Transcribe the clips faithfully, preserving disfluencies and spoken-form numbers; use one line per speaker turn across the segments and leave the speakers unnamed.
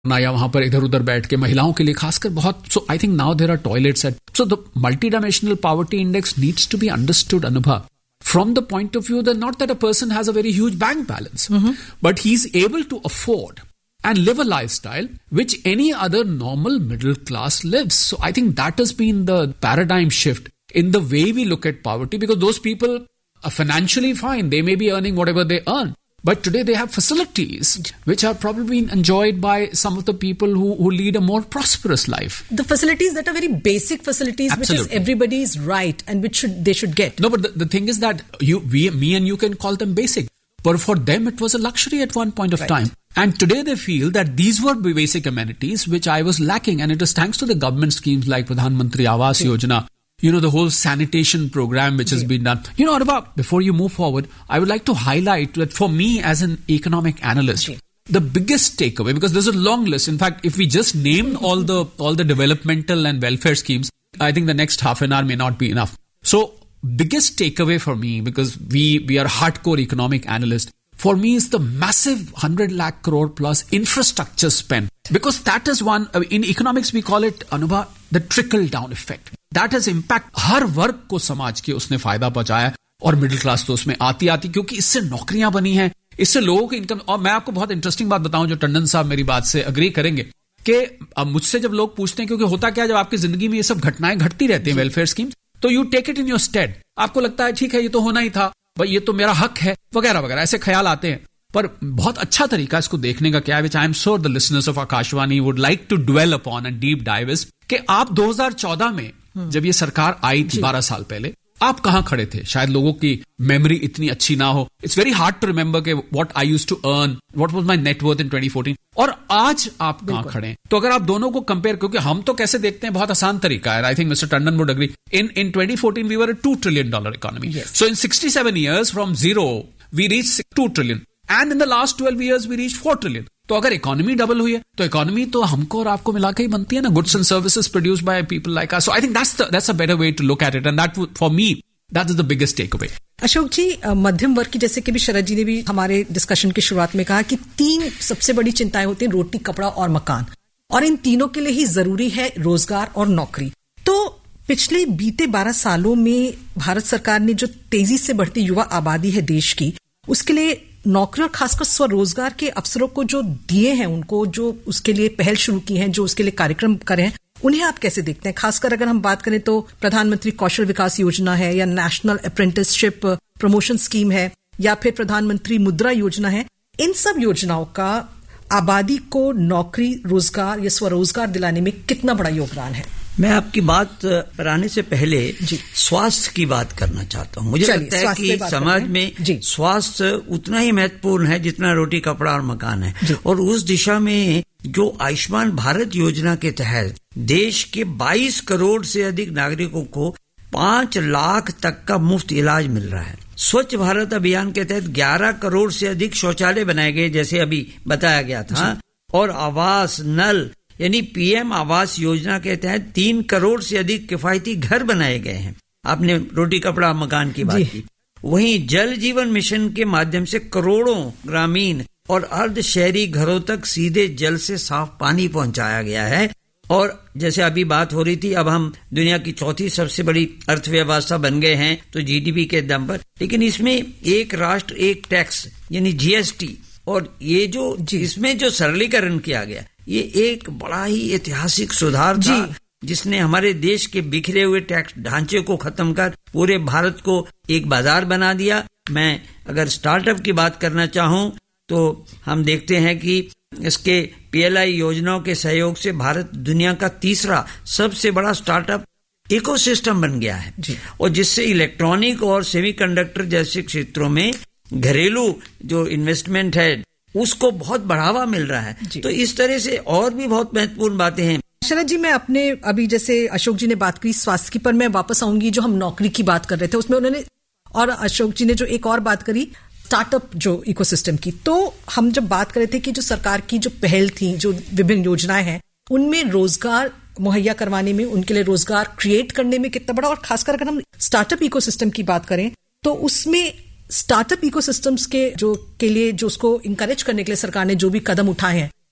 ना या वहां पर इधर उधर बैठ के महिलाओं के लिए खासकर बहुत. सो I think now there are toilets eight. So the multi dimensional poverty index needs to be understood, अनुभव, from the point of view that not that a person has a very huge bank balance, mm-hmm. but he's able to afford and live a lifestyle which any other normal middle class lives. So I think that has been the paradigm shift in the way we look at poverty, because those people are financially fine. They may be earning whatever they earn, but today they have facilities which are probably being enjoyed by some of the people who, who lead a more prosperous life.
The facilities that are very basic facilities, Absolutely. Which is everybody's right and which should they should get.
No, but the, the thing is that you, we, me and you can call them basic. But for them, it was a luxury at one point of right. time. And today they feel that these were basic amenities which I was lacking. And it is thanks to the government schemes like Pradhan Mantri Awas yeah. Yojana. You know, the whole sanitation program which has yeah. been done. You know, Anubhav, before you move forward, I would like to highlight that for me as an economic analyst, yeah. the biggest takeaway, because there's a long list. In fact, if we just name all the all the developmental and welfare schemes, I think the next half an hour may not be enough. So, biggest takeaway for me, because we, we are hardcore economic analysts, for me is the massive one hundred lakh crore plus infrastructure spend. Because that is one, in economics we call it, Anubhav, the trickle down effect. That has impact. हर वर्ग को समाज के उसने फायदा पहुंचाया और middle class तो उसमें आती आती, क्योंकि इससे नौकरियां बनी हैं, इससे लोगों की इनकम. और मैं आपको बहुत इंटरेस्टिंग बात बताऊं, जो टंडन साहब मेरी बात से अग्री करेंगे, कि अब मुझसे जब लोग पूछते हैं, क्योंकि होता क्या है, जब आपकी जिंदगी में ये सब घटनाएं घटती रहती हैं, वेलफेयर स्कीम, तो you take it in your state. आपको लगता है ठीक है, ये तो होना ही था, भाई ये तो मेरा हक है, वगैरह वगैरह, ऐसे ख्याल आते हैं. पर बहुत अच्छा तरीका इसको देखने का क्या है, विच I am sure the listeners of Akashvani would like to dwell upon and deep dive is, कि आप दो हज़ार चौदह में जब ये सरकार आई थी बारह साल पहले, आप कहां खड़े थे? शायद लोगों की मेमोरी इतनी अच्छी ना हो. It's very hard to remember के what I used to earn, what was my net worth in twenty fourteen, और आज आप कहां खड़े हैं. तो अगर आप दोनों को कंपेयर, क्योंकि हम तो कैसे देखते हैं, बहुत आसान तरीका है. I think mister Tandon would agree. In in twenty fourteen we were a two trillion dollar economy. So in sixty seven years from zero we reach two trillion, and in the last twelve years we reach four trillion. तो अगर economy double हुई है, तो economy तो हमको और आपको मिला के ही बनती है ना, goods and services produced by people like us. So I think that's the that's a better way to look at it, and that for me that is the biggest take away.
Ashok जी, मध्यम वर्ग की, जैसे कि भी शरद जी ने भी हमारे discussion की शुरुआत में कहा कि तीन सबसे बड़ी चिंताएं होती हैं, रोटी, कपड़ा और मकान, और इन तीनों के लिए ही जरूरी है रोजगार और नौकरी. तो पिछले बीते बारह सालों में भारत सरकार ने जो तेजी से बढ़ती युवा आबादी है देश की, उसके लिए नौकरी और खासकर स्वरोजगार के अवसरों को जो दिए हैं, उनको जो उसके लिए पहल शुरू की है, जो उसके लिए कार्यक्रम करे हैं, उन्हें आप कैसे देखते हैं? खासकर अगर हम बात करें तो प्रधानमंत्री कौशल विकास योजना है, या नेशनल अप्रेंटिसशिप प्रमोशन स्कीम है, या फिर प्रधानमंत्री मुद्रा योजना है. इन सब योजनाओं का आबादी को नौकरी, रोजगार या स्वरोजगार दिलाने में कितना बड़ा योगदान है?
मैं आपकी बात पर आने से पहले स्वास्थ्य की बात करना चाहता हूँ. मुझे लगता है कि समाज में स्वास्थ्य उतना ही महत्वपूर्ण है जितना रोटी, कपड़ा और मकान है. और उस दिशा में जो आयुष्मान भारत योजना के तहत देश के बाईस करोड़ से अधिक नागरिकों को पांच लाख तक का मुफ्त इलाज मिल रहा है. स्वच्छ भारत अभियान के तहत ग्यारह करोड़ से अधिक शौचालय बनाए गए, जैसे अभी बताया गया था. और आवास, नल, यानी पीएम आवास योजना के तहत तीन करोड़ से अधिक किफायती घर बनाए गए हैं. आपने रोटी, कपड़ा, मकान की बात की. वहीं जल जीवन मिशन के माध्यम से करोड़ों ग्रामीण और अर्ध शहरी घरों तक सीधे जल से साफ पानी पहुंचाया गया है. और जैसे अभी बात हो रही थी, अब हम दुनिया की चौथी सबसे बड़ी अर्थव्यवस्था बन गए हैं, तो जीडीपी के दम पर. लेकिन इसमें एक राष्ट्र एक टैक्स यानी जीएसटी, और ये जो इसमें जो सरलीकरण किया गया, ये एक बड़ा ही ऐतिहासिक सुधार था, जिसने हमारे देश के बिखरे हुए टैक्स ढांचे को खत्म कर पूरे भारत को एक बाजार बना दिया. मैं अगर स्टार्टअप की बात करना चाहूं, तो हम देखते हैं कि इसके पीएलआई योजनाओं के सहयोग से भारत दुनिया का तीसरा सबसे बड़ा स्टार्टअप इकोसिस्टम बन गया है. और जिससे इलेक्ट्रॉनिक और सेमीकंडक्टर जैसे क्षेत्रों में घरेलू जो इन्वेस्टमेंट है, उसको बहुत बढ़ावा मिल रहा है. तो इस तरह से और भी बहुत महत्वपूर्ण बातें हैं.
शरद जी, मैं अपने अभी जैसे अशोक जी ने बात की स्वास्थ्य की, पर मैं वापस आऊंगी. जो हम नौकरी की बात कर रहे थे उसमें उन्होंने, और अशोक जी ने जो एक और बात करी स्टार्टअप जो इकोसिस्टम की, तो हम जब बात कर रहे थे कि जो सरकार की जो पहल थी, जो विभिन्न योजनाएं हैं, उनमें रोजगार मुहैया करवाने में, उनके लिए रोजगार क्रिएट करने में कितना बड़ा, और खासकर अगर हम स्टार्टअप इकोसिस्टम की बात करें तो उसमें स्टार्टअप इकोसिस्टम्स के जो के लिए जो उसको इंकरेज करने के लिए सरकार ने जो भी कदम उठाए हैं,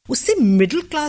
उससे मिडिल क्लास